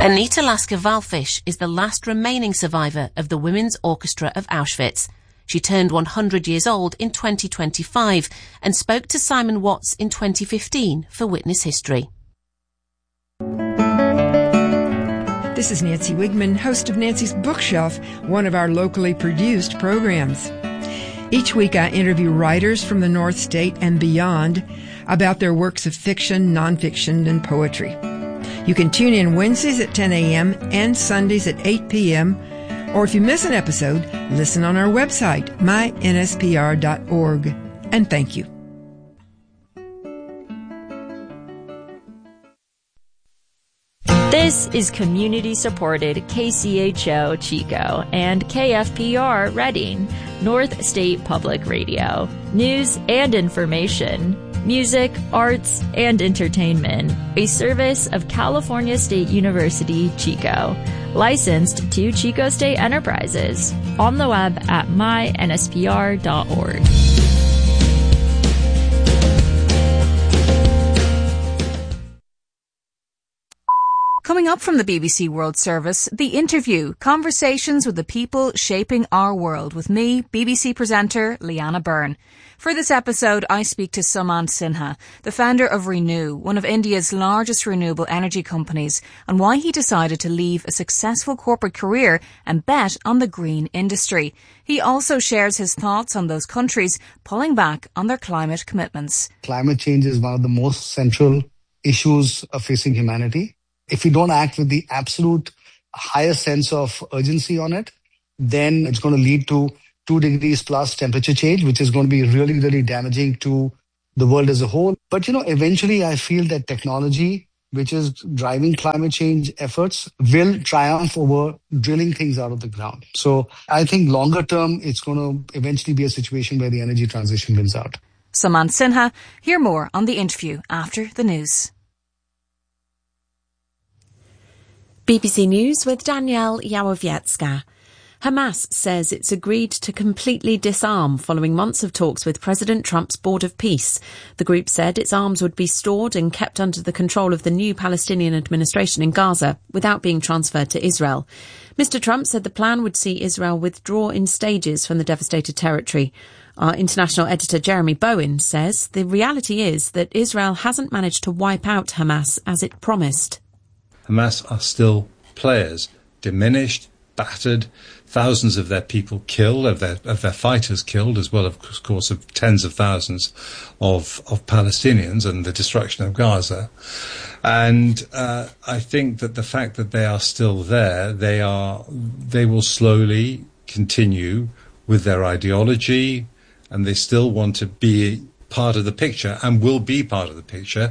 Anita Lasker-Wallfisch is the last remaining survivor of the Women's Orchestra of Auschwitz. She turned 100 years old in 2025 and spoke to Simon Watts in 2015 for Witness History. This is Nancy Wigman, host of Nancy's Bookshelf, one of our locally produced programs. Each week I interview writers from the North State and beyond about their works of fiction, nonfiction, and poetry. You can tune in Wednesdays at 10 a.m. and Sundays at 8 p.m., or if you miss an episode, listen on our website, mynspr.org. And thank you. This is community-supported KCHO Chico and KFPR Reading, North State Public Radio. News and information, music, arts, and entertainment. A service of California State University, Chico. Licensed to Chico State Enterprises. On the web at mynspr.org. Coming up from the BBC World Service, The Interview, conversations with the people shaping our world, with me, BBC presenter Leanna Byrne. For this episode, I speak to Sumant Sinha, the founder of Renew, one of India's largest renewable energy companies, and why he decided to leave a successful corporate career and bet on the green industry. He also shares his thoughts on those countries pulling back on their climate commitments. Climate change is one of the most central issues facing humanity. If we don't act with the absolute highest sense of urgency on it, then it's going to lead to 2 degrees plus temperature change, which is going to be really, really damaging to the world as a whole. But, eventually I feel that technology, which is driving climate change efforts, will triumph over drilling things out of the ground. So I think longer term, it's going to eventually be a situation where the energy transition wins out. Sumant Sinha. Hear more on The Interview after the news. BBC News with Danielle Yawowiecka. Hamas says it's agreed to completely disarm following months of talks with President Trump's Board of Peace. The group said its arms would be stored and kept under the control of the new Palestinian administration in Gaza without being transferred to Israel. Mr. Trump said the plan would see Israel withdraw in stages from the devastated territory. Our international editor Jeremy Bowen says the reality is that Israel hasn't managed to wipe out Hamas as it promised. Hamas are still players, diminished, battered, thousands of their people killed, of their fighters killed, as well, of course, of tens of thousands of Palestinians and the destruction of Gaza. And I think that the fact that they are still there, they will slowly continue with their ideology, and they still want to be part of the picture and will be part of the picture.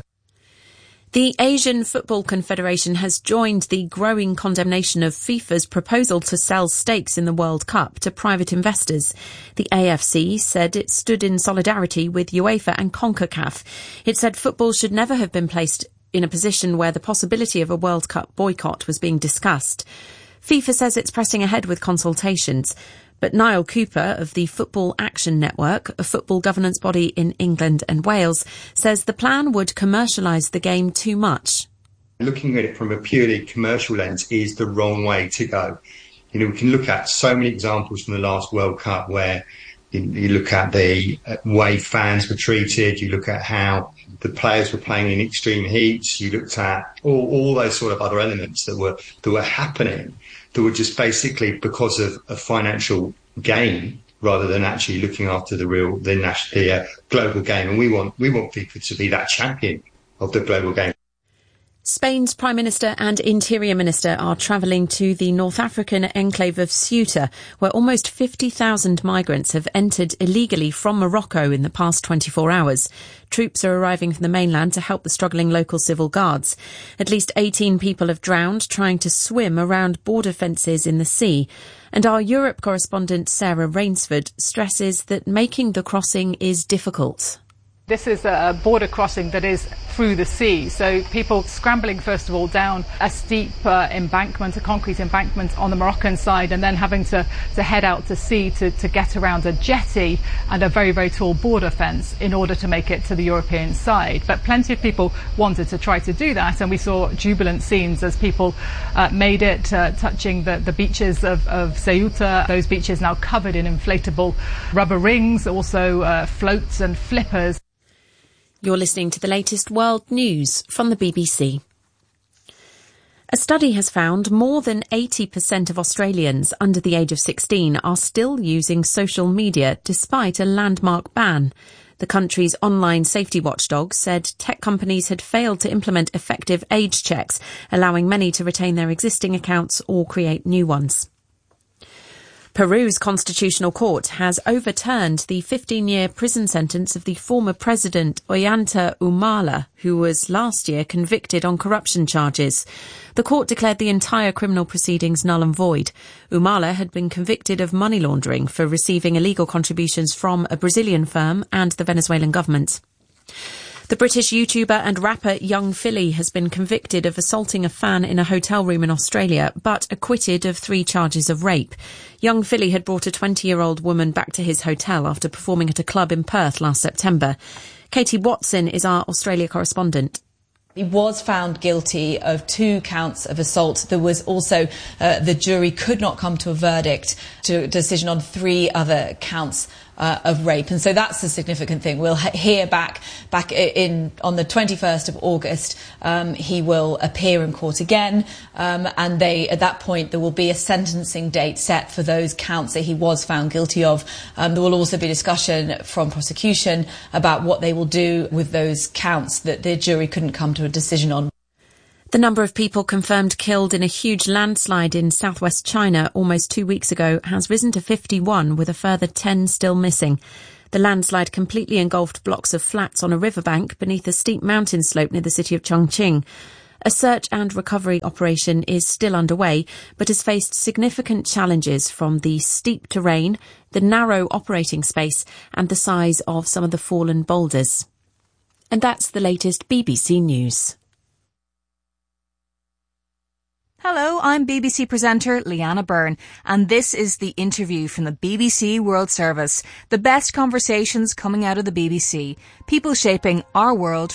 The Asian Football Confederation has joined the growing condemnation of FIFA's proposal to sell stakes in the World Cup to private investors. The AFC said it stood in solidarity with UEFA and CONCACAF. It said football should never have been placed in a position where the possibility of a World Cup boycott was being discussed. FIFA says it's pressing ahead with consultations. But Niall Cooper of the Football Action Network, a football governance body in England and Wales, says the plan would commercialise the game too much. Looking at it from a purely commercial lens is the wrong way to go. We can look at so many examples from the last World Cup where you look at the way fans were treated, you look at how the players were playing in extreme heats, you looked at all those sort of other elements that were happening, that were just basically because of a financial gain rather than actually looking after the global game. And we want FIFA to be that champion of the global game. Spain's Prime Minister and Interior Minister are travelling to the North African enclave of Ceuta, where almost 50,000 migrants have entered illegally from Morocco in the past 24 hours. Troops are arriving from the mainland to help the struggling local civil guards. At least 18 people have drowned trying to swim around border fences in the sea. And our Europe correspondent Sarah Rainsford stresses that making the crossing is difficult. This is a border crossing that is through the sea, so people scrambling first of all down a steep embankment, a concrete embankment on the Moroccan side, and then having to head out to sea to get around a jetty and a very, very tall border fence in order to make it to the European side. But plenty of people wanted to try to do that, and we saw jubilant scenes as people made it, touching the beaches of Ceuta. Those beaches now covered in inflatable rubber rings, also floats and flippers. You're listening to the latest world news from the BBC. A study has found more than 80% of Australians under the age of 16 are still using social media despite a landmark ban. The country's online safety watchdog said tech companies had failed to implement effective age checks, allowing many to retain their existing accounts or create new ones. Peru's constitutional court has overturned the 15-year prison sentence of the former president Ollanta Humala, who was last year convicted on corruption charges. The court declared the entire criminal proceedings null and void. Humala had been convicted of money laundering for receiving illegal contributions from a Brazilian firm and the Venezuelan government. The British YouTuber and rapper Young Philly has been convicted of assaulting a fan in a hotel room in Australia, but acquitted of 3 charges of rape. Young Philly had brought a 20-year-old woman back to his hotel after performing at a club in Perth last September. Katie Watson is our Australia correspondent. He was found guilty of 2 counts of assault. There was also, the jury could not come to a verdict, to a decision on 3 other counts of rape. And so that's the significant thing. We'll hear back on the 21st of August. He will appear in court again. And at that point, there will be a sentencing date set for those counts that he was found guilty of. There will also be discussion from prosecution about what they will do with those counts that the jury couldn't come to a decision on. The number of people confirmed killed in a huge landslide in southwest China almost 2 weeks ago has risen to 51, with a further 10 still missing. The landslide completely engulfed blocks of flats on a riverbank beneath a steep mountain slope near the city of Chongqing. A search and recovery operation is still underway, but has faced significant challenges from the steep terrain, the narrow operating space, and the size of some of the fallen boulders. And that's the latest BBC News. Hello, I'm BBC presenter Leanna Byrne, and this is The Interview from the BBC World Service. The best conversations coming out of the BBC. People shaping our world